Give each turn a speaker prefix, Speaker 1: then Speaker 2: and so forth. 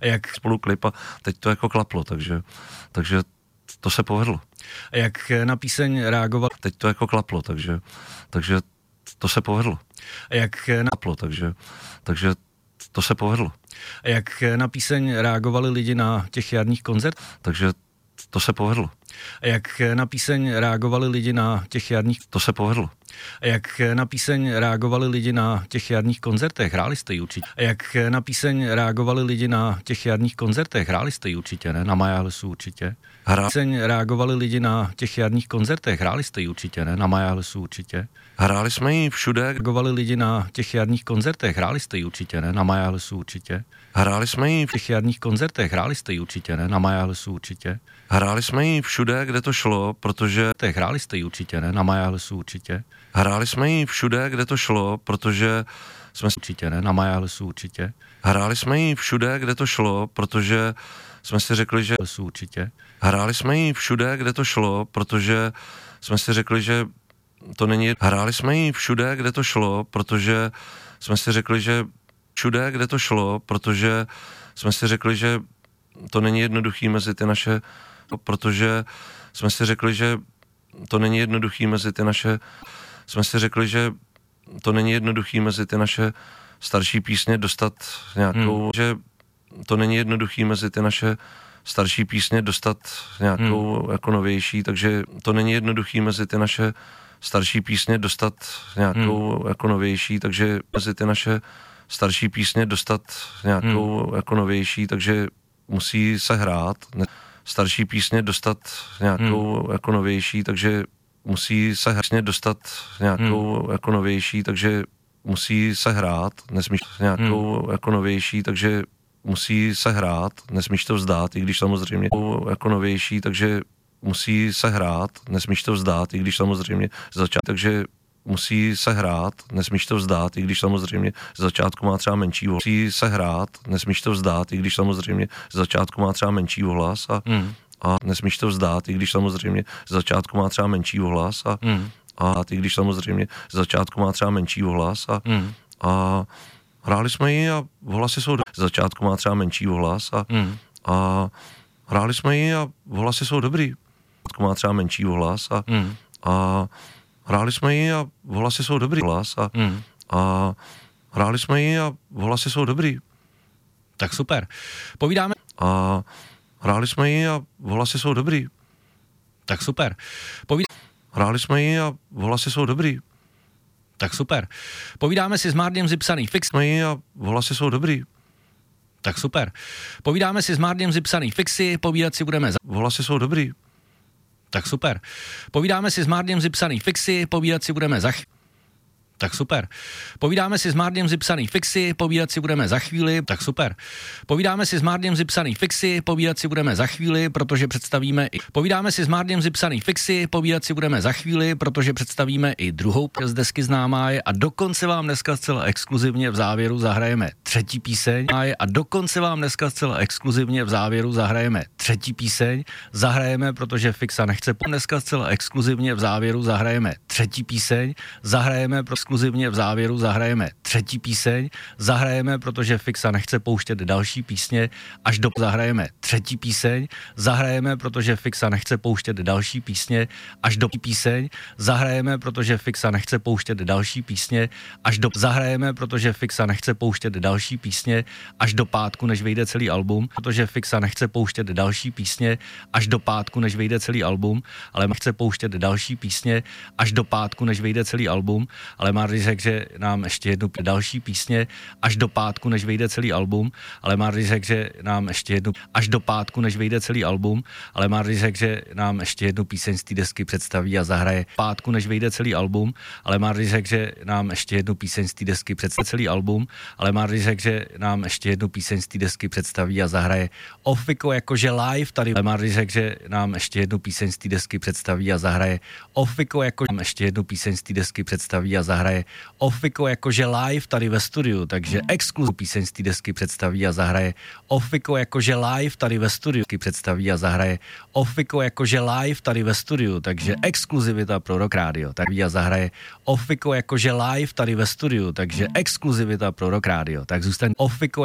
Speaker 1: Jak
Speaker 2: spolu klip a teď to jako klaplo, takže to se povedlo.
Speaker 1: Jak na píseň reagoval,
Speaker 2: teď to jako klaplo, takže to se povedlo.
Speaker 1: Jak
Speaker 2: Klaplo, takže to se povedlo.
Speaker 1: Jak na píseň reagovali lidi na těch jarních koncertech,
Speaker 2: Takže to se povedlo.
Speaker 1: Jak na píseň reagovali lidi na těch jarních,
Speaker 2: To se povedlo.
Speaker 1: Jak na píseň reagovali lidi na těch jarních koncertech, hráli jste ji určitě. Jak na píseň reagovali lidi na těch jarních koncertech, hráli jste ji určitě, ne? Na Majahlesu určitě. Píseň reagovali lidi na těch jarních koncertech, hráli jste ji určitě, ne? Na Majahlesu určitě.
Speaker 2: Hráli jsme ji všude.
Speaker 1: Reagovali lidi na těch jarních koncertech, hráli jste ji určitě, ne? Na Majahlesu určitě.
Speaker 2: Hráli jsme ji
Speaker 1: V těch jarních koncertech, hráli jste ji určitě, ne? Na Majahlesu určitě.
Speaker 2: Hráli jsme ji všude, kde to šlo, protože
Speaker 1: Hráli jste ji určitě, ne? Na Majahlesu určitě.
Speaker 2: hráli jsme ji všude, kde to šlo, protože jsme
Speaker 1: Určitě, ne? Na Majahlesu určitě.
Speaker 2: hráli jsme ji všude, kde to šlo, protože jsme si řekli, že
Speaker 1: Určitě.
Speaker 2: hráli jsme ji všude, kde to šlo, protože jsme si řekli, že to není. Hráli jsme ji všude, kde to šlo, protože jsme si řekli, že všude, kde to šlo, protože jsme si řekli, že to není jednoduchý mezi ty naše, protože jsme si řekli, že to není jednoduchý mezi ty naše, jsme si řekli, že to není jednoduchý mezi ty naše starší písně dostat nějakou, že to není jednoduchý mezi ty naše starší písně dostat nějakou jako novější, takže to není jednoduchý mezi ty naše starší písně dostat nějakou jako novější, takže mezi ty naše starší písně dostat nějakou jako novější, takže musí se hrát. Starší písně dostat nějakou jako novější, takže musí se hrát. Dostat nějakou jako novější, takže musí se hrát. Nesmíš nějakou jako novější, takže musí se hrát. Nesmíš to vzdát, i když samozřejmě jako novější, takže musí se hrát. Nesmíš to vzdát, i když samozřejmě takže musí se hrát, nesmíš to vzdát, i když samozřejmě z začátku má třeba menší ohlas. Musí se hrát, nesmíš to vzdát, i když samozřejmě z začátku má třeba menší ohlas a nesmíš to vzdát, i když samozřejmě z začátku má třeba menší ohlas a i když samozřejmě z začátku má třeba menší ohlas a hráli jsme ji a ohlasy jsou z začátku má třeba menší ohlas a hráli jsme ji a ohlasy jsou dobrý. Má třeba menší ohlas a hráli jsme ji a ohlasy jsou dobrý. A hráli jsme ji a ohlasy jsou dobrý.
Speaker 1: Tak super. Povídáme.
Speaker 2: A hráli jsme ji a ohlasy jsou dobrý.
Speaker 1: Tak super.
Speaker 2: Hráli jsme ji a ohlasy jsou dobrý.
Speaker 1: Tak super. Povídáme si s Mardiem Zipsaný Fix.
Speaker 2: Jsme ji a ohlasy jsou dobrý.
Speaker 1: Tak super. Povídáme si s Mardiem Zipsaný Fixy, povídat si budeme za...
Speaker 2: Ohlasy jsou dobrý.
Speaker 1: Tak super. Povídáme si s Mardiem Zipsaný Fixy, povídat si budeme za... Tak super. Povídáme si s Mardiem Zipsaný Fixy, povídat si budeme za chvíli. Tak super. Povídáme si s Mardiem Zipsaný Fixy, povídat si budeme za chvíli, protože představíme i... Povídáme si s Mardiem Zipsaný Fixy, povídat si budeme za chvíli, protože představíme i druhou z desky Známá je a dokonce vám dneska zcela exkluzivně v závěru zahrajeme třetí píseň a dokonce vám dneska zcela exkluzivně v závěru zahrajeme třetí píseň. Zahrajeme, protože Fixa nechce. Dneska zcela exkluzivně v závěru zahrajeme třetí píseň. Zahrajeme pro exkluzivně v závěru zahrajeme třetí píseň, zahrajeme, protože Fixa nechce pouštět další písně, až do zahrajeme třetí píseň, zahrajeme, protože Fixa nechce pouštět další písně, až do píseň, zahrajeme, protože Fixa nechce pouštět další písně, až do zahrajeme, protože Fixa nechce pouštět další písně, až do pátku, než vyjde celý album, protože Fixa nechce pouštět další písně, až do pátku, než vyjde celý album, ale chce pouštět další písně, až do pátku, než vyjde celý album, ale Mardy řekl, že nám ještě jednu další písně až do pátku, než vyjde celý album, ale Mardy řekl, že nám ještě jednu až do pátku, než vyjde celý album, ale Mardy řekl, že nám ještě jednu píseň z té desky představí a zahraje pátku, než vyjde celý album, ale Mardy řekl, že nám ještě jednu píseň z té desky představí celý album, ale Mardy řekl, že nám ještě jednu píseň z té desky představí a zahraje Offiko jakože live tady, ale Mardy řekl, že nám ještě jednu píseň z té desky představí a zahraje Offiko jako nám ještě jednu píseň z té desky představí a zahraje Offiko jakože live tady ve studiu, takže exkluzivní píseň z té desky představí a zahraje Offiko jakože live tady ve studiu, představí a zahraje Offiko jakože live tady ve studiu, takže exkluzivita pro Rock Radio, tak a zahraje Offiko jakože live tady ve studiu, takže exkluzivita pro Rock Radio, tak zůstaň Offiko